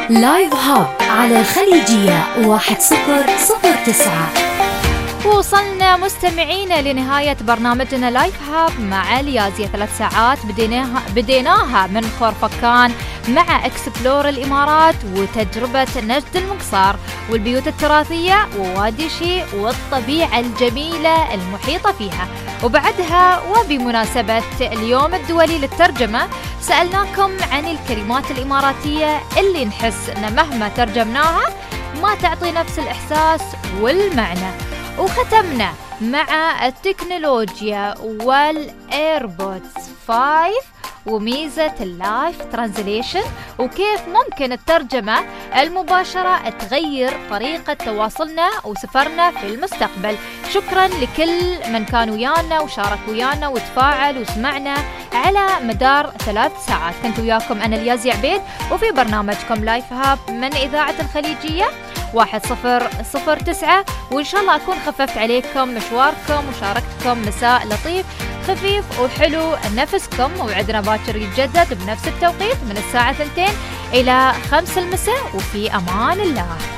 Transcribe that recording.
لايف هاب على الخليجية 1009. وصلنا مستمعينا لنهاية برنامجنا لايف هاب مع اليازية. 3 ساعات بديناها من خورفكان مع اكسبلور الإمارات وتجربة نجد المقصار والبيوت التراثية ووادي شي والطبيعة الجميلة المحيطة فيها. وبعدها وبمناسبة اليوم الدولي للترجمة سألناكم عن الكلمات الإماراتية اللي نحس أن مهما ترجمناها ما تعطي نفس الإحساس والمعنى. وختمنا مع التكنولوجيا والإيربودز 5 وميزة اللايف ترانزليشن وكيف ممكن الترجمة المباشرة تغير طريقة تواصلنا وسفرنا في المستقبل. شكرا لكل من كان ويانا وشارك ويانا وتفاعل وسمعنا على مدار 3 ساعات. كنت وياكم أنا اليازي عبيد وفي برنامجكم لايف هاب من إذاعة الخليجية 1009. وإن شاء الله أكون خففت عليكم مشواركم وشاركتكم مساء لطيف خفيف وحلو نفسكم. وعدنا باكر يتجدد بنفس التوقيت من الساعة 2 إلى 5 المساء وفي أمان الله.